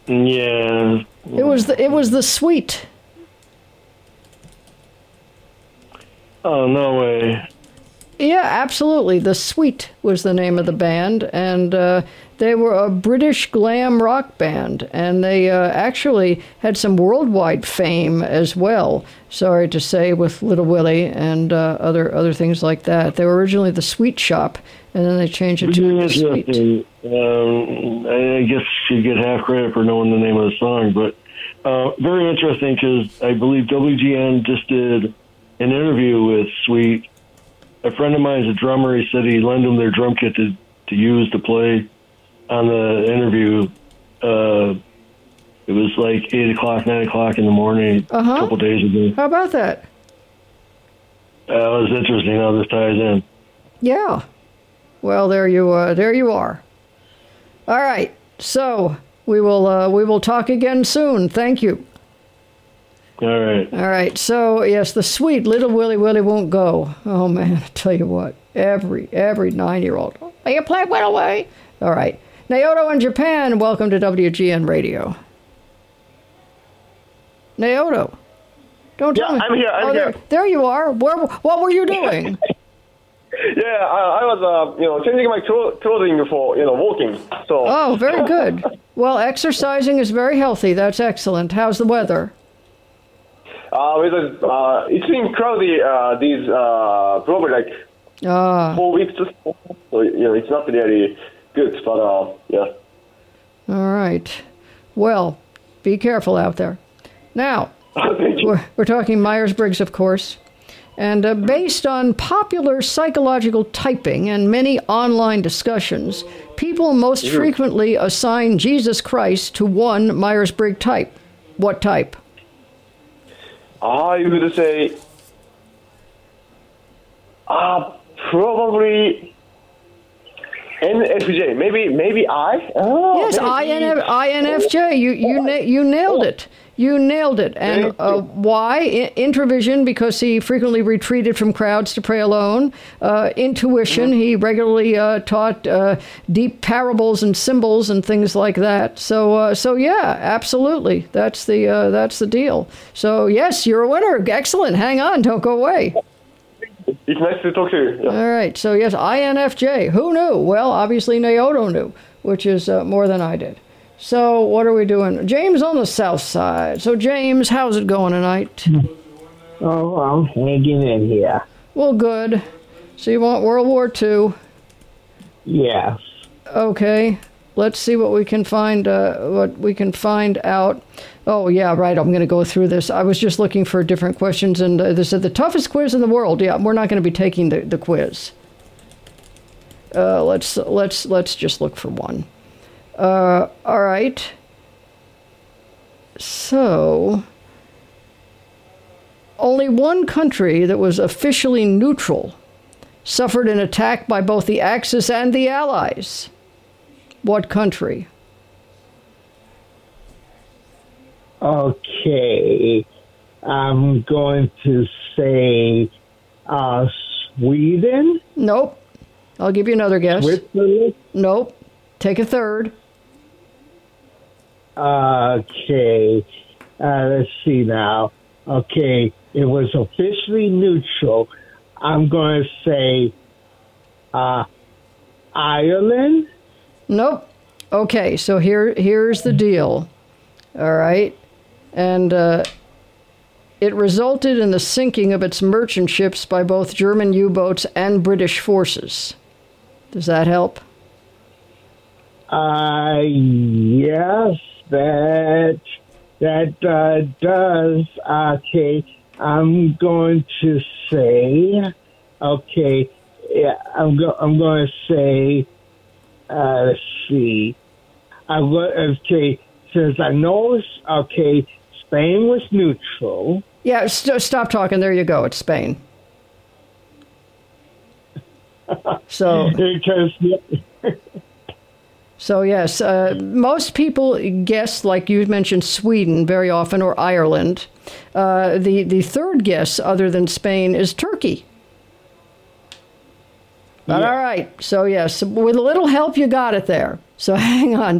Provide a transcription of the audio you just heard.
Yeah. It was the Sweet. Oh, no way. Yeah, absolutely. The Sweet was the name of the band, and they were a British glam rock band, and they actually had some worldwide fame as well. Sorry to say, with Little Willie and other things like that. They were originally the Sweet Shop, and then they changed it to the Sweet. I guess you get half credit for knowing the name of the song, but very interesting because I believe WGN just did an interview with Sweet. A friend of mine is a drummer. He said he lent them their drum kit to use to play on the interview. It was like 8 o'clock, 9 o'clock in the morning a couple days ago. How about that? It was interesting how this ties in. Yeah. Well, there you are. All right. So we will talk again soon. Thank you. All right. So yes, the Sweet Little Willie won't go. Oh man, I tell you what, every 9-year-old. Are you playing Willie Willie? All right. Naoto in Japan, welcome to WGN Radio. Naoto, don't tell me. I'm here. I'm here. There you are. What were you doing? Yeah, I was, changing my clothing for, walking. So. Oh, very good. Well, exercising is very healthy. That's excellent. How's the weather? It's been cloudy these probably like 4 weeks. So it's not really good, but yeah. All right. Well, be careful out there. Now, we're talking Myers-Briggs, of course. And based on popular psychological typing and many online discussions, people most frequently assign Jesus Christ to one Myers-Briggs type. What type? I would say probably NFJ. Maybe I. Oh, yes, INFJ. You nailed it. You nailed it. And why? Introvision, because he frequently retreated from crowds to pray alone. Intuition, he regularly taught deep parables and symbols and things like that. So yeah, absolutely. That's the deal. So yes, you're a winner. Excellent. Hang on. Don't go away. It's nice to talk to you. Yeah. All right. So yes, INFJ. Who knew? Well, obviously Naoto knew, which is more than I did. So what are we doing? James on the south side. So James, how's it going tonight? Oh, I'm hanging in here. Well, good. So you want World War II? Yes. Okay. Let's see what we can find. Out. Oh yeah, right. I'm going to go through this. I was just looking for different questions, and they said the toughest quiz in the world. Yeah, we're not going to be taking the quiz. Let's just look for one. All right. So, only one country that was officially neutral suffered an attack by both the Axis and the Allies. What country? Okay. I'm going to say Sweden? Nope. I'll give you another guess. Switzerland? Nope. Take a third. Okay. Let's see now. Okay. It was officially neutral. I'm going to say Ireland? Nope. Okay, so here's the deal. All right. And it resulted in the sinking of its merchant ships by both German U-boats and British forces. Does that help? Yes, that does. Okay, I'm going to say. Okay, yeah, I'm going to say. Let's see. Okay, since I know. Okay, Spain was neutral. Yeah, stop talking. There you go. It's Spain. So. Because. So yes, most people guess, like you mentioned, Sweden very often, or Ireland. The third guess, other than Spain, is Turkey. But all right, so yes, with a little help, you got it there. So hang on.